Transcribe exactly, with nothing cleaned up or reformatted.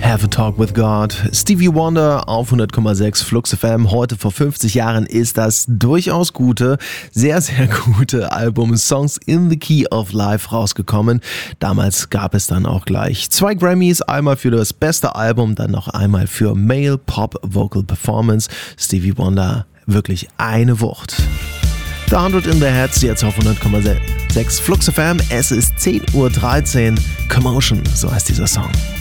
Have a Talk with God. Stevie Wonder auf hundert Komma sechs Flux F M. Heute vor fünfzig Jahren ist das durchaus gute, sehr, sehr gute Album Songs in the Key of Life rausgekommen. Damals gab es dann auch gleich zwei Grammys, einmal für das beste Album, dann noch einmal für Male Pop Vocal Performance. Stevie Wonder, wirklich eine Wucht. The Hundred in the Heads, jetzt auf hundert Komma sechs Flux F M. Es ist zehn Uhr dreizehn. Commotion, so heißt dieser Song.